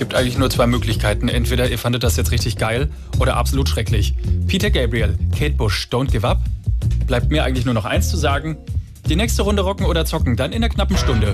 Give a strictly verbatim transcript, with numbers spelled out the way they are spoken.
Gibt eigentlich nur zwei Möglichkeiten. Entweder ihr fandet das jetzt richtig geil oder absolut schrecklich. Peter Gabriel, Kate Bush, Don't Give Up. Bleibt mir eigentlich nur noch eins zu sagen. Die nächste Runde rocken oder zocken, dann in der knappen Stunde.